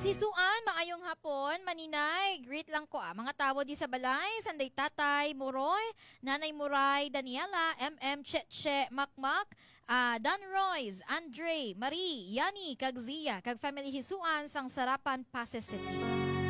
Hisuan, maayong hapon, maninay, greet lang ko mga tawo di sa balay, sanday tatay, Muroy, nanay Muray, Daniela, Cheche, Makmak, Dan Royce, Andre, Marie, Yani, kag Zia, kag family Hisuan, sang Sarapan, Pasay City.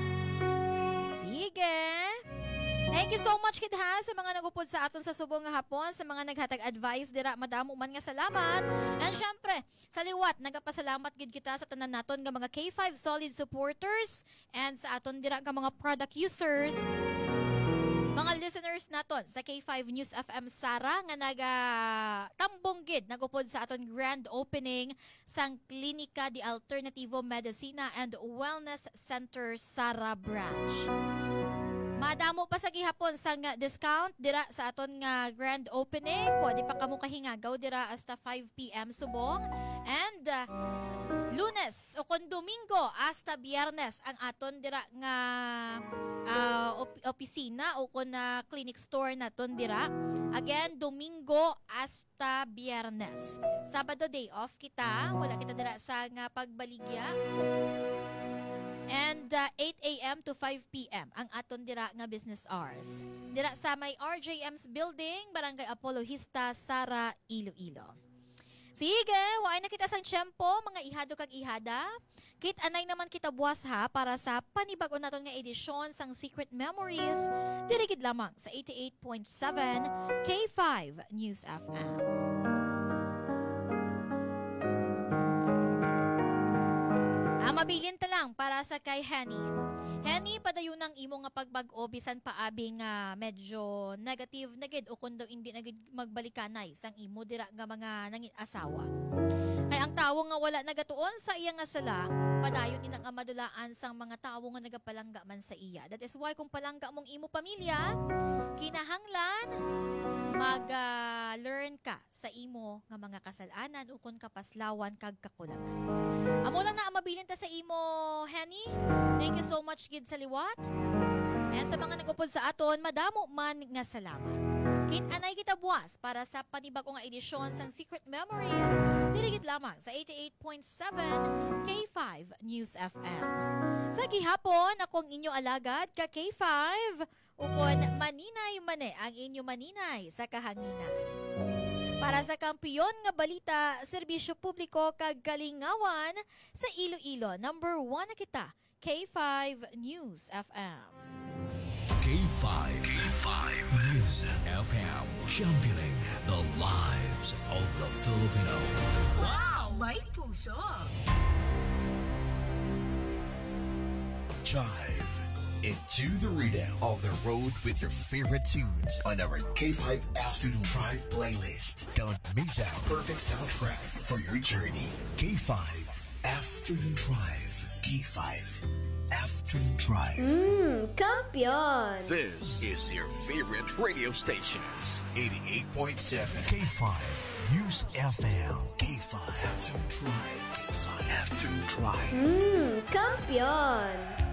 Sige. Thank you so much, Kid Ha, sa mga nagupod sa aton sa subong nga hapon, sa mga naghatag advice, dira madamo man nga salamat. And syempre, sa liwat, nagapasalamat gid kita sa tanan naton nga mga K5 solid supporters and sa aton dira nga mga product users. Mga listeners naton sa K5 News FM Sara nga naga tambong gid nagupod sa aton grand opening sang Klinika di Alternativo Medicina and Wellness Center Sara Branch. Madamo pa sa gihapon sang discount dira sa aton nga grand opening. Pwede pa kamo kahingagaw dira hasta 5 PM subong. And Lunes o kon Domingo hasta Biyernes ang aton dira nga opisina o kon clinic store naton dira. Again, Domingo hasta Biyernes. Sabado day off kita. Wala kita dira sa nga pagbaligya. And 8 a.m. to 5 p.m. ang aton dira nga business hours. Dira sa may RJM's building, Barangay Apollo Hista, Sara, Iloilo. Sige, waay na kita sang tiyempo, mga ihado kag ihada. Kit anay naman kita buwas ha para sa panibago naton nga edisyon sang Secret Memories. Dirigid lamang sa 88.7 K5 News FM. Mabilin ta lang para sa kay Henny. Henny, padayon ang imo nga pagbag-o bisan paabi nga medyo negative na gid o kundo hindi na gid magbalikanay sang imo dira nga mga nangin asawa. Kay ang tawo nga wala nagatuon sa iya nga sala, padayon din ang madulaan sang mga tawo nga nagapalangga man sa iya. That is why kung palangga mong imo pamilya, kinahanglan mag-learn ka sa imo nga mga kasalanan o kung kapaslawan kag kakulangan. Amo lang na amabilin ta sa imo, Henny. Thank you so much gid sa liwat. And sa mga nagupod sa aton, madamo man nga salamat. Kit anay kita buwas para sa panibagong nga edisyon sang Secret Memories, dirigid lamang sa 88.7 K5 News FM. Sa gihapon, akong inyo alagad ka K5, ukon maninay mane ang inyo maninay sa kahanginan. Para sa kampiyon nga balita, serbisyo publiko kag kalingawan sa Iloilo, number 1 na kita, K5 News FM. K5 News FM, championing the lives of the Filipino. Wow! May puso! Jive into the readout of the road with your favorite tunes on our K5 Afternoon Drive playlist. Don't miss out perfect soundtrack for your journey. K5 Afternoon Drive. K5 Afternoon Drive. Kampiyon! This is your favorite radio stations. 88.7 K5 News FM. K5 Afternoon Drive. K5 Afternoon Drive. Kampiyon!